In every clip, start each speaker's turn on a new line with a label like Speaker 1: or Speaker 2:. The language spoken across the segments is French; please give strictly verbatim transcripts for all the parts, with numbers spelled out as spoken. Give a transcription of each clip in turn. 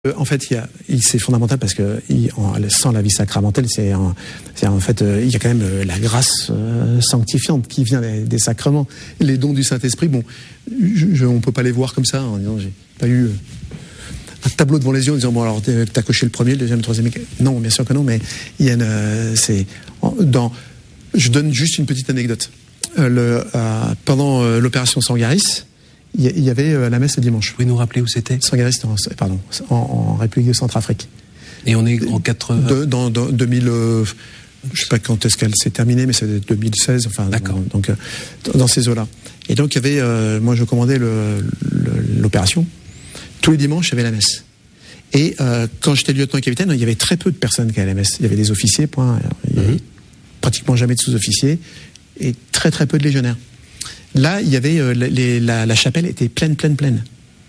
Speaker 1: Euh, en fait, il y a, il, c'est fondamental parce que il, en, sans la vie sacramentelle, c'est, un, c'est en fait, euh, il y a quand même euh, la grâce euh, sanctifiante qui vient des, des sacrements, les dons du Saint-Esprit. Bon, je, je, on peut pas les voir comme ça en disant j'ai pas eu euh, un tableau devant les yeux en disant bon alors t'as coché le premier, le deuxième, le troisième. Non, bien sûr que non, mais il y a une, euh, c'est dans. Je donne juste une petite anecdote. Euh, le, euh, pendant euh, l'opération Sangaris. Il y avait euh, la messe le dimanche.
Speaker 2: Vous pouvez nous rappeler où c'était ?
Speaker 1: Sangaris, en, pardon, en, en République de Centrafrique.
Speaker 2: Et on est en quatre-vingts
Speaker 1: de, dans, dans deux mille, euh, je sais pas quand est-ce qu'elle s'est terminée, mais c'est deux mille seize, enfin,
Speaker 2: d'accord.
Speaker 1: Donc, euh, dans ces eaux-là. Et donc, il y avait, euh, moi, je commandais le, le, l'opération. Tous les dimanches, il y avait la messe. Et euh, quand j'étais lieutenant-capitaine, il y avait très peu de personnes qui allaient à la messe. Il y avait des officiers, point. Il y avait mm-hmm. pratiquement jamais de sous-officiers et très très peu de légionnaires. Là, il y avait euh, les, la, la chapelle était pleine, pleine, pleine.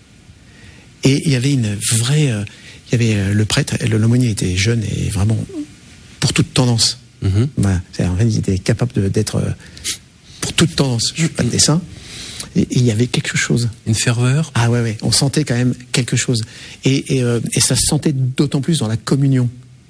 Speaker 1: Et il y avait une vraie, euh, il y avait euh, le prêtre, l'aumônier était jeune et vraiment pour toute tendance. Mm-hmm. Voilà, en fait, il était capable de, d'être euh, pour toute tendance. Je ne fais pas de dessin. Et, et il y avait quelque chose.
Speaker 2: Une ferveur.
Speaker 1: Ah ouais, ouais. On sentait quand même quelque chose. Et, et, euh, et ça se sentait d'autant plus dans la communion.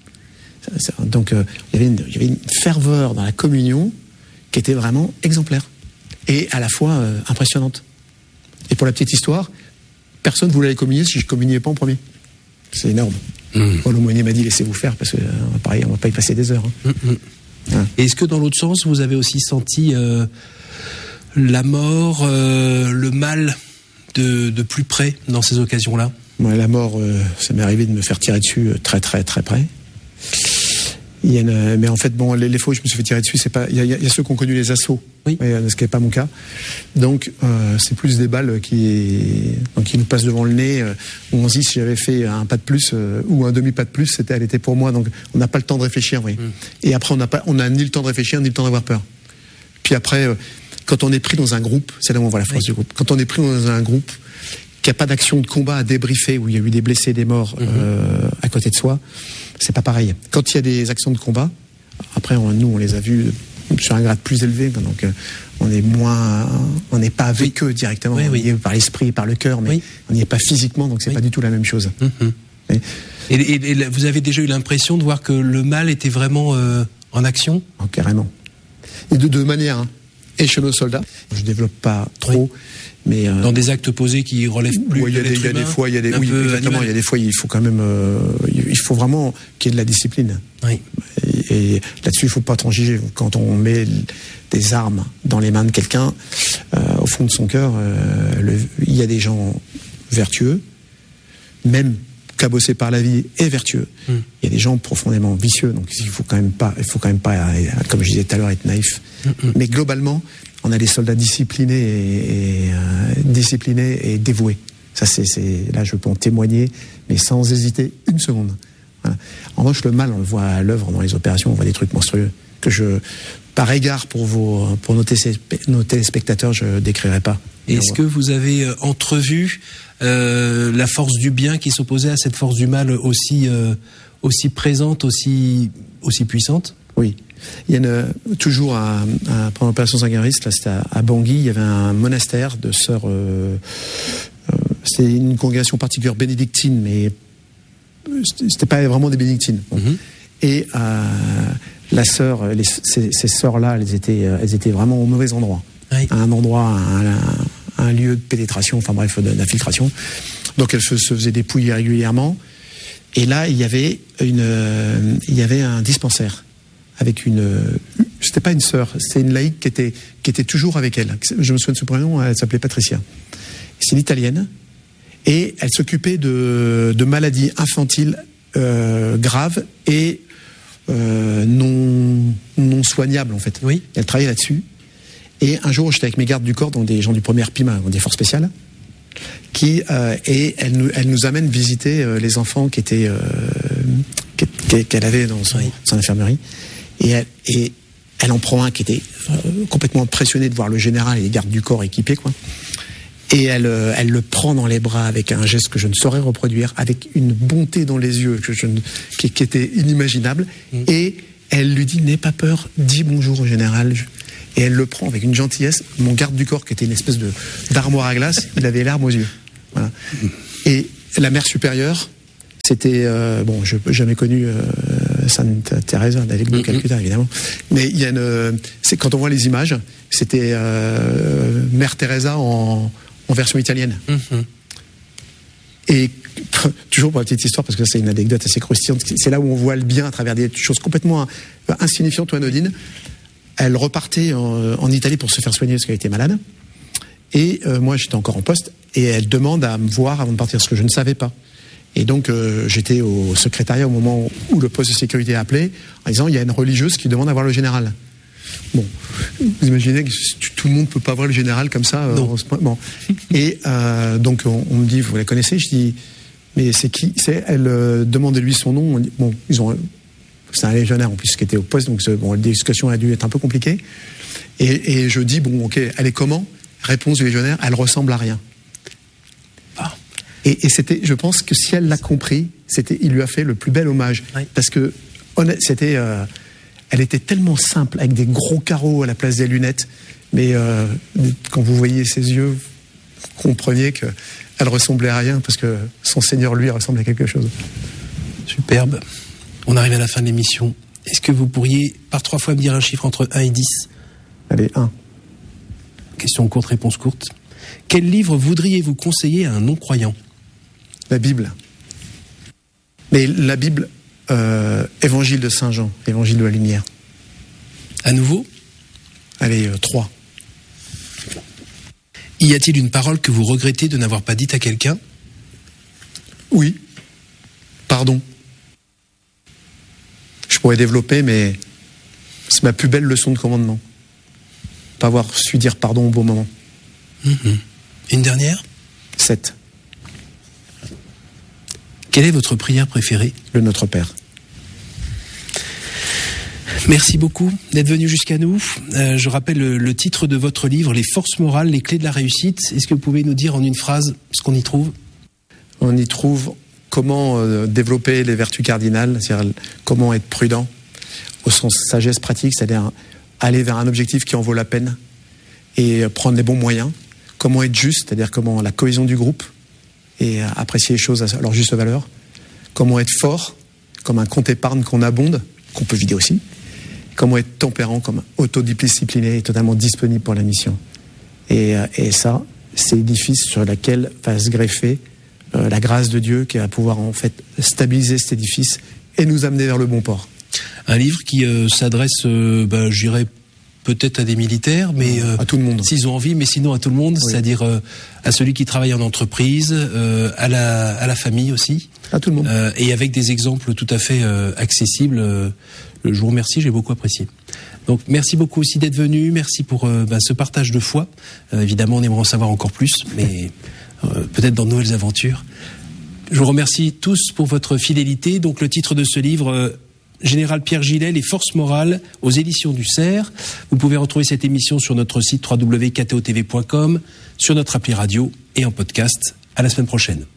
Speaker 1: Donc euh, il, y avait une, il y avait une ferveur dans la communion qui était vraiment exemplaire. Et à la fois euh, impressionnante. Et pour la petite histoire, personne ne voulait aller communier si je ne communiais pas en premier. C'est énorme. Mmh. Bon, l'aumônier m'a dit laissez-vous faire parce que euh, pareil, on ne va pas y passer des heures. Hein.
Speaker 2: Mmh. Hein. Et est-ce que dans l'autre sens, vous avez aussi senti euh, la mort, euh, le mal de, de plus près dans ces occasions-là ?
Speaker 1: Ouais, la mort, euh, ça m'est arrivé de me faire tirer dessus euh, très très très près. Il y a une, mais en fait, bon, les, les fois où je me suis fait tirer dessus, c'est pas. Il y a, il y a ceux qui ont connu les assauts, oui. Mais, ce qui n'est pas mon cas. Donc, euh, c'est plus des balles qui, donc, qui nous passent devant le nez. Euh, où on se dit si j'avais fait un pas de plus euh, ou un demi pas de plus, c'était, elle était pour moi. Donc, on n'a pas le temps de réfléchir, oui. Mm. Et après, on n'a pas, on n'a ni le temps de réfléchir ni le temps d'avoir peur. Puis après, euh, quand on est pris dans un groupe, c'est là où on voit la force oui. du groupe. Quand on est pris dans un groupe, qu'il n'y a pas d'action de combat à débriefer, où il y a eu des blessés, des morts mm-hmm. euh, à côté de soi. C'est pas pareil. Quand il y a des actions de combat, après on, nous on les a vus sur un grade plus élevé, donc euh, on est moins, on n'est pas avec oui. eux directement, oui, on oui. y est par l'esprit, par le cœur, mais oui. on n'y est pas physiquement, donc c'est oui. pas du tout la même chose. Mm-hmm.
Speaker 2: Et, et, et, et vous avez déjà eu l'impression de voir que le mal était vraiment euh, en action ?
Speaker 1: Oh, carrément. Et de deux manières. Hein. Et chez nos soldats, je développe pas trop. Oui. Mais euh,
Speaker 2: dans des actes posés qui relèvent plus
Speaker 1: ouais,
Speaker 2: de l'être
Speaker 1: humain. Il y a des fois, il y a des, oui, exactement. Il y a des fois, il faut quand même, euh, il faut vraiment qu'il y ait de la discipline.
Speaker 2: Oui.
Speaker 1: Et, et là-dessus, il faut pas transiger. Quand on met des armes dans les mains de quelqu'un, euh, au fond de son cœur, euh, le, il y a des gens vertueux, même cabossés par la vie et vertueux. Mm. Il y a des gens profondément vicieux. Donc, il faut quand même pas, il faut quand même pas, comme je disais tout à l'heure, être naïf. Mm-mm. Mais globalement, on a des soldats disciplinés et, et, euh, disciplinés et dévoués. Ça, c'est, c'est, là, je peux en témoigner, mais sans hésiter une seconde. Voilà. En revanche, le mal, on le voit à l'œuvre dans les opérations, on voit des trucs monstrueux que je, par égard pour vos, pour nos, télé, nos téléspectateurs, je décrirai pas.
Speaker 2: Est-ce que vous avez entrevu euh, la force du bien qui s'opposait à cette force du mal aussi, euh, aussi présente, aussi, aussi puissante ?
Speaker 1: Oui. Il y a une, toujours à, à, pendant l'opération Sangaris, là c'était à, à Bangui, il y avait un monastère de sœurs. Euh, euh, c'était une congrégation particulière bénédictine, mais c'était pas vraiment des bénédictines. Bon. Mm-hmm. Et euh, la sœur, les, ces, ces sœurs-là, elles étaient, elles étaient vraiment au mauvais endroit, oui. à un endroit, un, un, un lieu de pénétration, enfin bref, d'infiltration. Donc elles se, se faisaient dépouiller régulièrement. Et là, il y avait une, euh, il y avait un dispensaire. Avec une, c'était pas une sœur, c'était une laïque qui était, qui était toujours avec elle. Je me souviens de ce prénom, elle s'appelait Patricia. C'est une Italienne et elle s'occupait de, de maladies infantiles euh, graves et euh, non, non soignables en fait.
Speaker 2: Oui.
Speaker 1: Elle travaillait là-dessus. Et un jour, j'étais avec mes gardes du corps, donc des gens du premier P I M A, des forces spéciales, qui euh, et elle nous, elle nous amène visiter euh, les enfants qui étaient euh, qu'elle avait dans son, oui. son infirmerie. Et elle, et elle en prend un qui était euh, complètement impressionné de voir le général et les gardes du corps équipés, quoi. Et elle, euh, elle le prend dans les bras avec un geste que je ne saurais reproduire, avec une bonté dans les yeux que je ne, qui, qui était inimaginable. Mmh. Et elle lui dit, n'aie pas peur, dis bonjour au général. Et elle le prend avec une gentillesse. Mon garde du corps, qui était une espèce de, d'armoire à glace, il avait les larmes aux yeux. Voilà. Mmh. Et la mère supérieure, C'était euh, bon, je n'ai jamais connu euh, Sainte Thérèse d'Avila de Calcutta, évidemment, mais il y a une, c'est quand on voit les images, c'était euh, Mère Teresa en, en version italienne. Mm-hmm. Et toujours pour la petite histoire, parce que c'est une anecdote assez croustillante, c'est là où on voit le bien à travers des choses complètement insignifiantes ou anodines. Elle repartait en, en Italie pour se faire soigner parce qu'elle était malade. Et euh, moi, j'étais encore en poste. Et elle demande à me voir avant de partir, ce que je ne savais pas. Et donc, euh, j'étais au secrétariat au moment où le poste de sécurité a appelé, en disant, il y a une religieuse qui demande à voir le général. Bon, vous imaginez que tout le monde ne peut pas voir le général comme ça. Euh, en ce point. Bon. Et euh, donc, on, on me dit, vous la connaissez? Je dis, mais c'est qui? C'est, elle euh, demandez-lui son nom. Dit, bon, ils ont, c'est un légionnaire en plus qui était au poste, donc bon, la discussion a dû être un peu compliquée. Et, et je dis, bon, ok, elle est comment? Réponse du légionnaire, elle ressemble à rien. Ah. Et, et c'était, je pense que si elle l'a compris, c'était, il lui a fait le plus bel hommage, oui. Parce que honnête, c'était, euh, elle était tellement simple, avec des gros carreaux à la place des lunettes, mais euh, quand vous voyez ses yeux, vous compreniez que elle ressemblait à rien, parce que son Seigneur lui ressemble à quelque chose.
Speaker 2: Superbe. On arrive à la fin de l'émission. Est-ce que vous pourriez par trois fois me dire un chiffre entre un et dix?
Speaker 1: Allez, un.
Speaker 2: Question courte, réponse courte. Quel livre voudriez-vous conseiller à un non-croyant?
Speaker 1: La Bible. Mais la Bible, euh, Évangile de Saint Jean, Évangile de la lumière.
Speaker 2: À nouveau?
Speaker 1: Allez, euh, trois.
Speaker 2: Y a-t-il une parole que vous regrettez de n'avoir pas dite à quelqu'un?
Speaker 1: Oui. Pardon. Je pourrais développer, mais c'est ma plus belle leçon de commandement. Pas avoir su dire pardon au bon moment.
Speaker 2: Mmh. Une dernière?
Speaker 1: Sept.
Speaker 2: Quelle est votre prière préférée?
Speaker 1: Le Notre Père.
Speaker 2: Merci beaucoup d'être venu jusqu'à nous. Euh, je rappelle le, le titre de votre livre, Les forces morales, les clés de la réussite. Est-ce que vous pouvez nous dire en une phrase ce qu'on y trouve?
Speaker 1: On y trouve comment euh, développer les vertus cardinales, c'est-à-dire comment être prudent, au sens sagesse pratique, c'est-à-dire aller vers un objectif qui en vaut la peine et prendre les bons moyens. Comment être juste, c'est-à-dire comment la cohésion du groupe et apprécier les choses à leur juste valeur. Comment être fort, comme un compte épargne qu'on abonde, qu'on peut vider aussi. Comment être tempérant, comme autodiscipliné et totalement disponible pour la mission. Et, et ça, c'est l'édifice sur lequel va se greffer euh, la grâce de Dieu qui va pouvoir en fait stabiliser cet édifice et nous amener vers le bon port.
Speaker 2: Un livre qui euh, s'adresse, euh, bah, je dirais, peut-être à des militaires, mais euh,
Speaker 1: à tout le monde.
Speaker 2: S'ils ont envie, mais sinon à tout le monde, oui. C'est-à-dire euh, à celui qui travaille en entreprise, euh, à la à la famille aussi,
Speaker 1: à tout le monde,
Speaker 2: euh, et avec des exemples tout à fait euh, accessibles. Euh, je vous remercie, j'ai beaucoup apprécié. Donc merci beaucoup aussi d'être venu, merci pour euh, bah, ce partage de foi. Euh, évidemment, on aimerait en savoir encore plus, mais euh, peut-être dans de nouvelles aventures. Je vous remercie tous pour votre fidélité. Donc le titre de ce livre. Euh, Général Pierre Gillet, Les forces morales, aux éditions du Cerf. Vous pouvez retrouver cette émission sur notre site w w w point k t o t v point com, sur notre appli radio et en podcast. À la semaine prochaine.